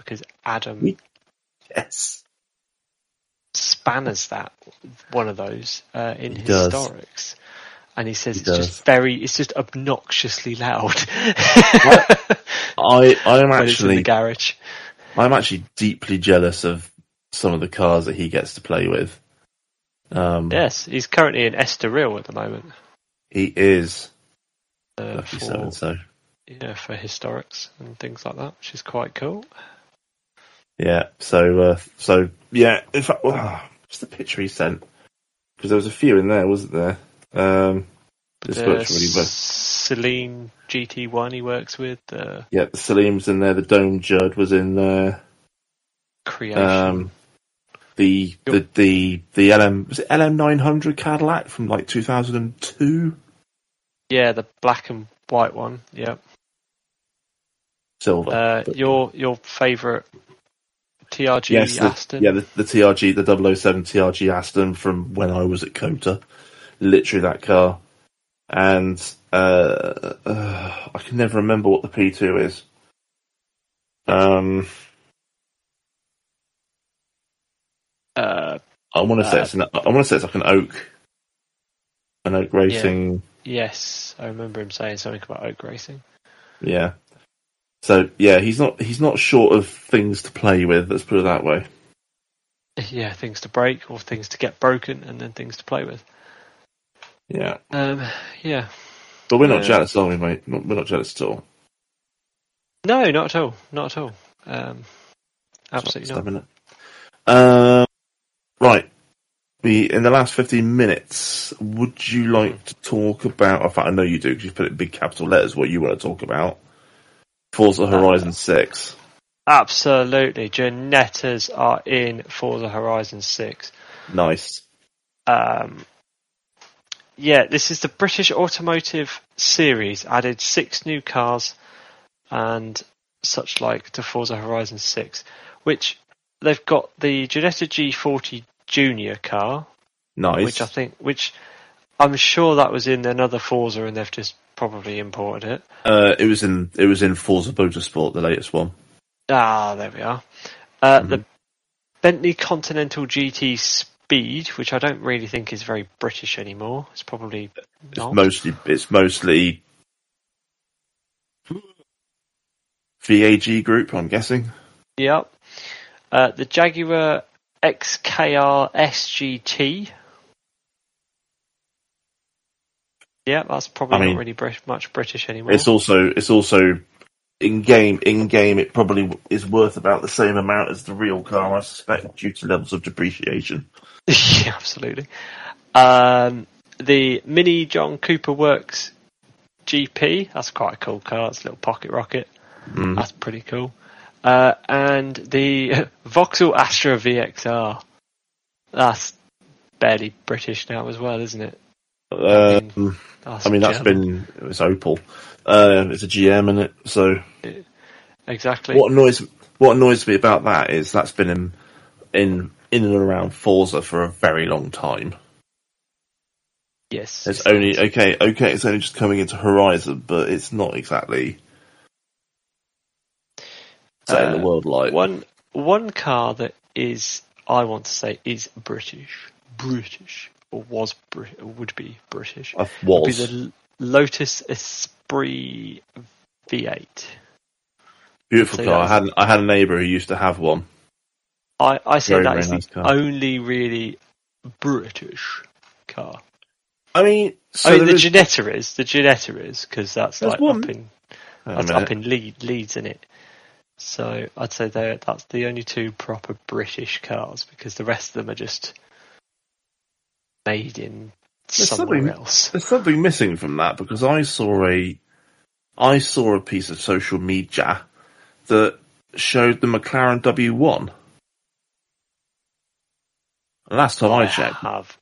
because Adam Yes. spanners one of those in He does. Historics. And he says it's just obnoxiously loud. I am when it's in the actually garage. I'm actually deeply jealous of some of the cars that he gets to play with. Yes, he's currently in Estoril at the moment. He is. For so. Yeah, for Historics and things like that, which is quite cool. Yeah, so yeah, in fact, what's the picture he sent? Because there was a few in there, wasn't there? Celine GT1 he works with. Yeah, the Salim's in there, the Dome Judd was in there. Creation. The LM, was it LM900 Cadillac from like 2002? Yeah, the black and white one, yeah. Silver. Your favourite TRG Aston? The TRG, the 007 TRG Aston from when I was at COTA. Literally that car. And I can never remember what the P2 is. I want to say it's like an Oak Racing. Yeah. Yes, I remember him saying something about Oak Racing. Yeah. So yeah, he's not short of things to play with. Let's put it that way. Yeah, things to break or things to get broken, and then things to play with. Yeah. Yeah. But we're not jealous, are we, mate? We're not jealous at all. No, not at all. Not at all. Absolutely not. Right. In the last 15 minutes, would you like to talk about... In fact, I know you do, because you put it in big capital letters, what you want to talk about. Forza Horizon 6. Absolutely. Ginettas are in Forza Horizon 6. Nice. Yeah, this is the British Automotive Series. Added 6 new cars and such like to Forza Horizon 6, which they've got the Ginetta G40 Junior car. Nice. Which I'm sure that was in another Forza and they've just probably imported it. It was in Forza Motorsport, the latest one. Ah, there we are. The Bentley Continental GT Speed, which I don't really think is very British anymore. It's probably not. It's mostly VAG Group, I'm guessing. Yep. The Jaguar XKR SGT. Yeah, that's probably not really much British anymore. It's also in game. It probably is worth about the same amount as the real car, I suspect, due to levels of depreciation. Yeah, absolutely. The Mini John Cooper Works GP. That's quite a cool car. It's a little pocket rocket. That's pretty cool. And the Vauxhall Astra VXR. That's barely British now as well, isn't it? It's Opel. It's a GM in it, so exactly. What annoys me about that is that's been in and around Forza for a very long time. Yes, it's only just coming into Horizon, but it's not exactly setting the world light. One car that is, I want to say, is British, or would be British. Would be the Lotus Esprit V8. Beautiful car. I had a neighbour who used to have one. I say that is the only really British car. I mean, the Ginetta is because that's like up in Leeds, isn't it? So I'd say that's the only 2 proper British cars because the rest of them are just made in somewhere else. There's something missing from that because I saw a piece of social media that showed the McLaren W1. Last time I checked,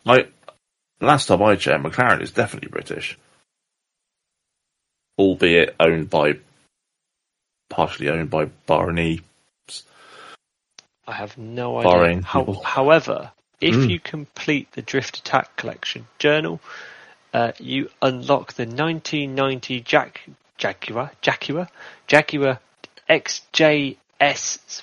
McLaren is definitely British, albeit partially owned by Bahraini. I have no idea. However, if you complete the Drift Attack Collection journal, you unlock the 1990 Jaguar XJS